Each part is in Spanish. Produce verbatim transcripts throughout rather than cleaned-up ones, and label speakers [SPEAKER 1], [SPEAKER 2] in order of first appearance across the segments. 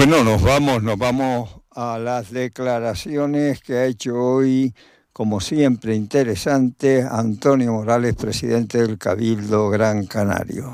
[SPEAKER 1] Bueno, nos vamos, nos vamos a las declaraciones que ha hecho hoy, como siempre, interesante, Antonio Morales, presidente del Cabildo Gran Canario.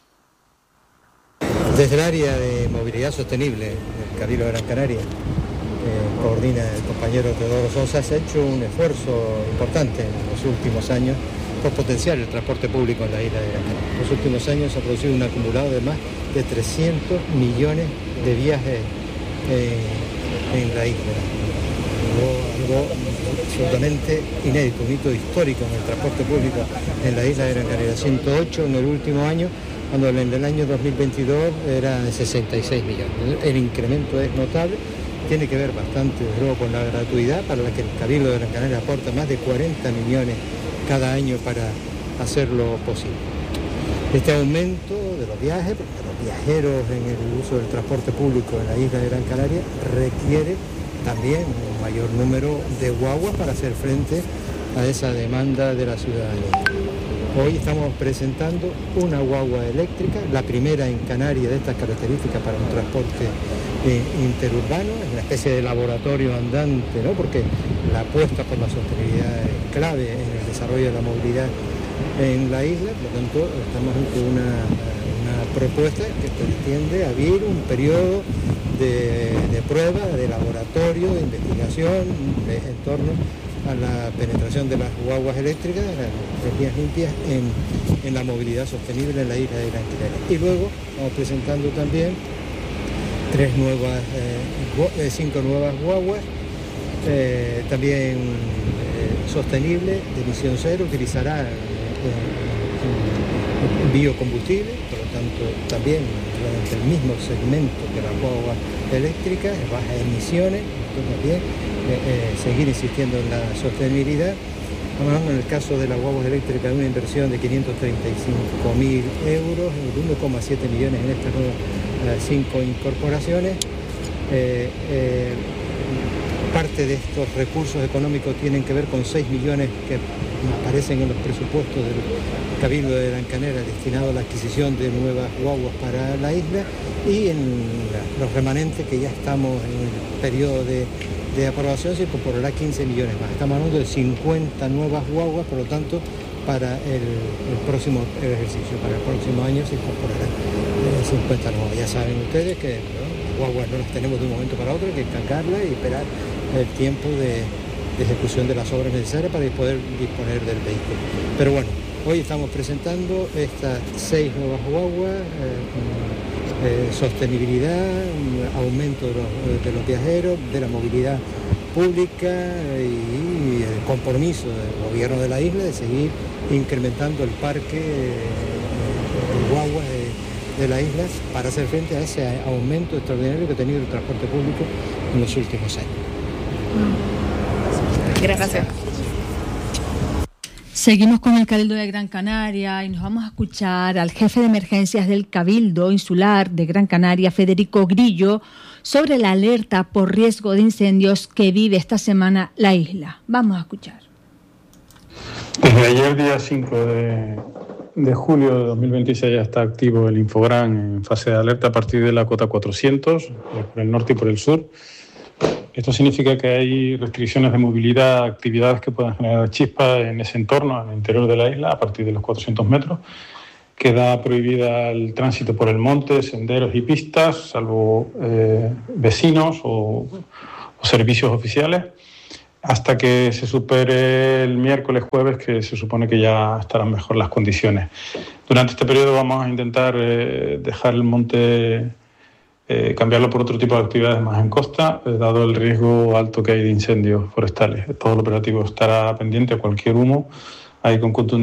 [SPEAKER 2] Desde el área de movilidad sostenible del Cabildo Gran Canaria, que coordina el compañero Teodoro Sosa, se ha hecho un esfuerzo importante en los últimos años por potenciar el transporte público en la isla de Gran Canaria. En los últimos años se ha producido un acumulado de más de trescientos millones de viajes eh, en la isla. Algo, algo absolutamente inédito, un hito histórico en el transporte público en la isla de Gran Canaria. ciento ocho en el último año, cuando en el año dos mil veintidós era de sesenta y seis millones. El incremento es notable, tiene que ver bastante desde luego con la gratuidad, para la que el Cabildo de Gran Canaria aporta más de cuarenta millones cada año para hacerlo posible. Este aumento de los viajes, porque los viajeros en el uso del transporte público en la isla de Gran Canaria requiere también un mayor número de guaguas para hacer frente a esa demanda de la ciudadanía. Hoy estamos presentando una guagua eléctrica, la primera en Canarias de estas características para un transporte eh, interurbano, es una especie de laboratorio andante, ¿no? Porque la apuesta por la sostenibilidad es clave en el desarrollo de la movilidad en la isla. Por lo tanto, estamos ante una, una propuesta que pretende abrir un periodo de, de prueba, de laboratorio, de investigación de, en torno a la penetración de las guaguas eléctricas, de las energías limpias en, en la movilidad sostenible en la isla de Gran Canaria. Y luego estamos presentando también tres nuevas, eh, cinco nuevas guaguas, eh, también eh, sostenible, de emisión cero, utilizará eh, biocombustible, por lo tanto también durante el mismo segmento que las guaguas eléctricas, bajas emisiones, también eh, eh, seguir insistiendo en la sostenibilidad. Estamos hablando en el caso de las guaguas eléctricas de una inversión de quinientos treinta y cinco mil euros, uno coma siete millones en estas nuevas eh, cinco incorporaciones. Eh, eh, parte de estos recursos económicos tienen que ver con seis millones que aparecen en los presupuestos del Cabildo de Gran Canaria destinados a la adquisición de nuevas guaguas para la isla, y en los remanentes, que ya estamos en el periodo de, de aprobación, se incorporará quince millones más. Estamos hablando de cincuenta nuevas guaguas, por lo tanto, para el, el próximo ejercicio, para el próximo año se incorporarán eh, cincuenta nuevas. Ya saben ustedes que ¿no? las guaguas no las tenemos de un momento para otro, hay que encargarlas y esperar el tiempo de, de ejecución de las obras necesarias para poder disponer del vehículo. Pero bueno, hoy estamos presentando estas seis nuevas guaguas, eh, eh, sostenibilidad, aumento de los, de los viajeros, de la movilidad pública y el compromiso del gobierno de la isla de seguir incrementando el parque de guaguas de, de la isla para hacer frente a ese aumento extraordinario que ha tenido el transporte público en los últimos años.
[SPEAKER 3] Gracias. Seguimos con el Cabildo de Gran Canaria y nos vamos a escuchar al jefe de emergencias del Cabildo Insular de Gran Canaria, Federico Grillo, sobre la alerta por riesgo de incendios que vive esta semana la isla. Vamos a escuchar.
[SPEAKER 4] Desde ayer, día cinco de, de julio de dos mil veintiséis, ya está activo el Infogran en fase de alerta a partir de la cota cuatrocientos, por el norte y por el sur. Esto significa que hay restricciones de movilidad, actividades que puedan generar chispas en ese entorno, en el interior de la isla, a partir de los cuatrocientos metros. Queda prohibida el tránsito por el monte, senderos y pistas, salvo eh, vecinos o, o servicios oficiales, hasta que se supere el miércoles, jueves, que se supone que ya estarán mejor las condiciones. Durante este periodo vamos a intentar eh, dejar el monte... Eh, cambiarlo por otro tipo de actividades más en costa, eh, dado el riesgo alto que hay de incendios forestales. Todo el operativo estará pendiente a cualquier humo, hay con contundencia